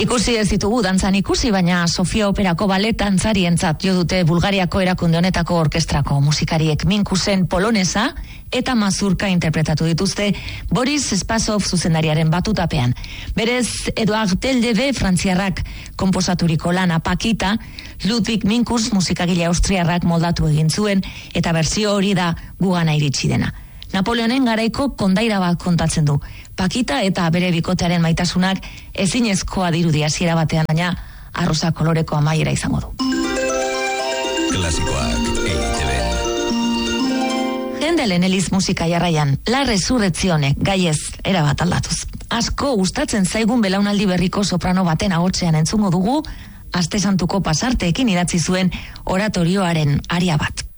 Ikusi ez ditugu dantzan ikusi, baina Sofia Operako ballet dantzarientzat jo dute Bulgariako erakunde honetako orkestrako musikariek. Minkusen polonesa eta mazurka interpretatu dituzte Boris Spasov zuzendariaren batutapean. Berez, Eduard Teldeve frantziarrak konposaturiko lana Pakita, Ludwig Minkus musikagile austriarrak moldatu egin zuen, eta berzio hori da gugana iritsi dena. Napoleonen garaiko kondaira bat kontatzen du. Pakita eta bere bikotearen maitasunak ezinezkoa dirudi hasiera batean, baina arrosa koloreko amaiera izango du. Klasikoak EITB. Händelen Eliz musika jarraian, La Resurrezione, gaiez, erabat aldatuz. Asko gustatzen zaigun belaunaldi berriko soprano baten ahotsean entzungo dugu, Aste Santuko pasarteekin idatzi zuen oratorioaren aria bat.